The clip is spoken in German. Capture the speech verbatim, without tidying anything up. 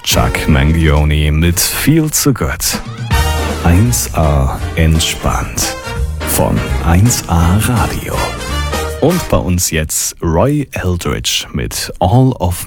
Chuck Mangione mit Feel So Good. eins A entspannt von eins A Radio. Und bei uns jetzt Roy Eldridge mit All of